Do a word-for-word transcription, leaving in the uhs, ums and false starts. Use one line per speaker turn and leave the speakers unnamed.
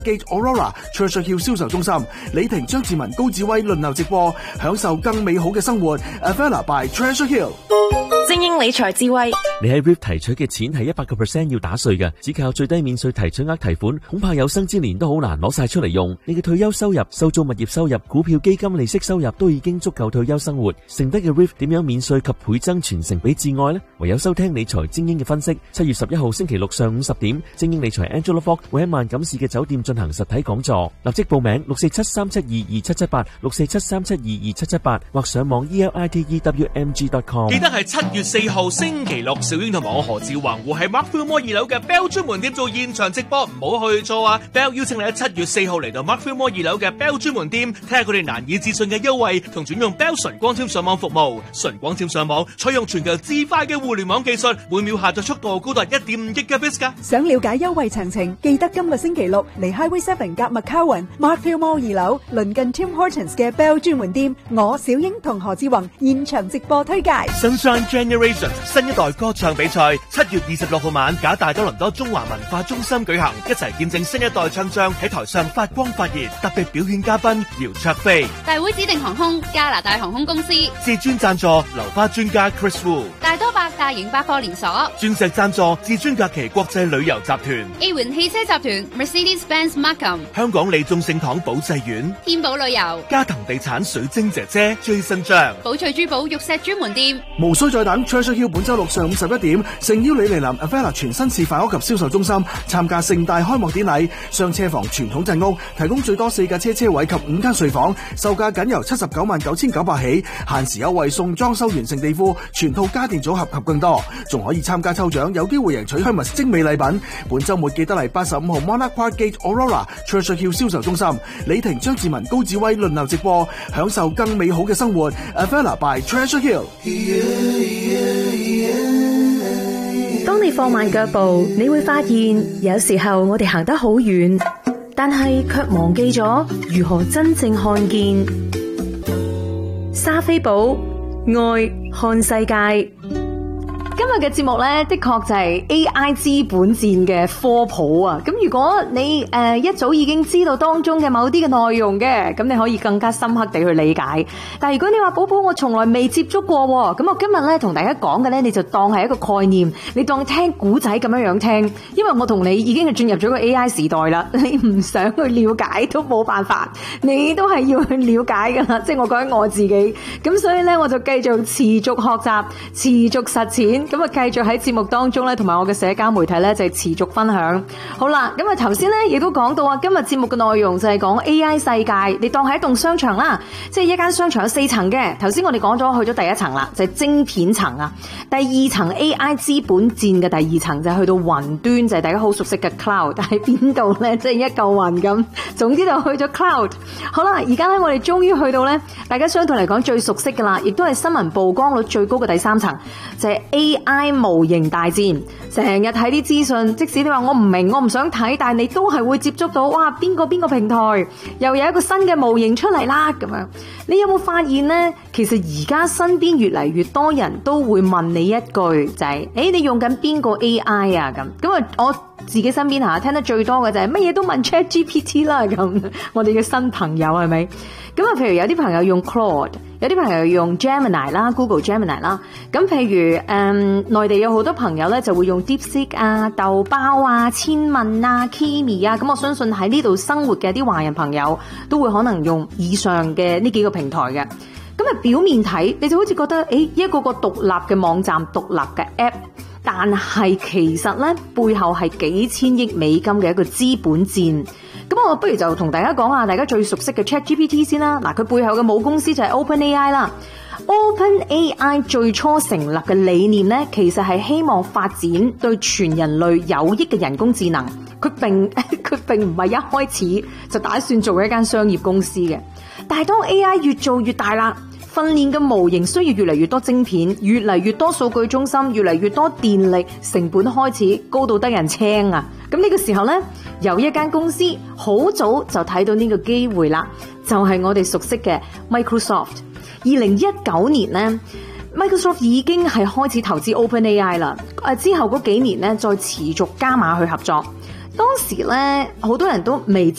Gate Aurora Treasure Hill 銷售中心，李婷、張志文、高志威輪流直播，享受更美好嘅生活。Avella by Treasure Hill。
精英理財智慧，
你喺 R I P 提取嘅錢係一百個 percent 要打稅嘅，只靠最低免稅提取額提款，恐怕有生之年都好難攞晒出嚟用。你嘅退休收入、收租物業收入、股票基金利息收入都已經足夠退休生活，剩低嘅 R I P 點樣免稅及倍增傳承俾至愛呢？唯有收聽理財精英嘅分析。七月十一號星期六上午十點，精英理財 Angela Fox 會喺萬錦市嘅酒店進行實體講座，立即報名六四七三七二二七七八六四七三七二二七七八或上網 e l i t e w m g dot com。
記得係七月四號星期六，小英同埋我何志宏會喺 Markfield Mall 二樓嘅 Bell 專門店做現場直播，唔好去錯啊！ Bell 邀請你喺七月四號嚟到 Markfield Mall 二樓嘅 Bell 專門店，睇下佢哋難以置信嘅優惠同轉用 Bell 純光纖上網服務。純光纖上網採用全球至快嘅互聯網技術，每秒下載速度高達一點五 Gigabits 噶。
想了解優惠詳情，記得今個星期六嚟 Highway Seven 夾 McCowan Markfield Mall 二樓鄰近 Tim Hortons 嘅 Bell 專門店，我小英同何志宏現場直播推介
Sunshine Generations 新一代歌唱比賽，七月二十六號晚，假大多倫多中華文化中心舉行，一齊見證新一代唱將喺台上發光發熱。特別表演嘉賓姚焯菲，
大會指定航空加拿大航空公司，
至尊贊助留花專家 Chris Wu，
大多百大型百貨連鎖，
鑽石贊助至尊假期國際旅遊集團，
A 環汽車集團 Mercedes-Benz Markham，
香港利眾聖堂保濟院，
天寶旅遊，
嘉騰地產水晶姐姐 Jason 張，
寶翠珠寶玉石專門店。
無需再等 Treasure Hill 本周六上午十一點，誠邀你嚟臨 Avella 全新示範屋及銷售中心參加盛大開幕典禮。雙車房傳統鎮屋提供最多四架車車位及五間睡房，售價僅由七十九萬九千九百起，限時優惠送裝修完成地庫、全套家電組合及更多，仲可以參加抽獎，有機會贏取 Hermes 精美禮品。本週末記得嚟八十五號 Monarch Park Gate Aurora Treasure Hill 銷售中心，李婷、張志文、高志威輪流直播，享受更美好嘅生活。Avella by Treasure Hill。
當你放慢腳步，你會發現有時候我哋行得好遠，但係卻忘記咗如何真正看見。莎菲寶愛看世界。今日嘅節目咧，的確就係 A I 資本戰嘅科普啊！咁如果你誒、呃、一早已經知道當中嘅某啲嘅內容嘅，咁你可以更加深刻地去理解。但係如果你話寶寶我從來未接觸過，咁我今日咧同大家講嘅咧，你就當係一個概念，你當聽古仔咁樣樣聽。因為我同你已經係進入咗個 A I 時代啦，你唔想去了解都冇辦法，你都係要去了解噶啦。即係我講緊我自己，咁所以咧我就繼續持續學習，持續實踐。咁啊，繼續喺節目當中咧，同埋我嘅社交媒體咧，就係持續分享。好啦，咁啊，頭先咧亦都講到啊，今日節目嘅內容就係講 A I 世界，你當係一棟商場啦，即係一間商場有四層嘅。頭先我哋講咗去咗第一層啦，就係晶片層啊。第二層 A I 資本戰嘅第二層就係去到雲端，就係大家好熟悉嘅 cloud。但係邊度咧？即係一嚿雲咁。總之就去咗 cloud。好啦，而家咧我哋終於去到咧，大家相對嚟講最熟悉噶啦，亦都係新聞曝光率最高嘅第三層，就係 A I 模型大戰。成日睇啲資訊，即使你話我唔明，我唔想睇，但係你都係會接觸到，哇，邊個邊個平台又有一個新嘅模型出嚟啦咁樣。你有冇發現呢？其實而家身邊越嚟越多人都會問你一句，就係、是，誒，你用緊邊個 A I 啊？咁咁啊，我自己身邊吓聽得最多嘅就係乜嘢都問 Chat G P T 啦。咁我哋嘅新朋友係咪？咁啊，譬如有啲朋友用 Claude， 有啲朋友用 Gemini 啦 ，Google Gemini 啦。咁譬如誒、嗯，內地有好多朋友咧就會用 DeepSeek 啊、豆包啊、千問啊、Kimi 啊。咁我相信喺呢度生活嘅啲華人朋友都會可能用以上嘅呢幾個平台嘅。咁啊，表面睇你就好似覺得，誒，一個個獨立嘅網站、獨立嘅 App， 但係其實咧背後係幾千億美金嘅一個資本戰。咁我不如就同大家講下大家最熟悉嘅 ChatGPT 先啦。嗱，佢背後嘅母公司就係 OpenAI 啦。OpenAI 最初成立嘅理念咧，其實係希望發展對全人類有益嘅人工智能。佢並佢並唔係一開始就打算做一間商業公司嘅。但係當 A I 越做越大啦，訓練嘅模型需要越嚟越多晶片，越嚟越多數據中心，越嚟越多電力，成本開始高到得人青啊！咁呢個時候呢，有一間公司好早就睇到呢個機會啦，就係、是、我哋熟悉嘅 Microsoft。二零一九年呢 Microsoft 已經係開始投資 OpenAI 啦。誒之後嗰幾年呢，再持續加碼去合作。 當時咧好多人都未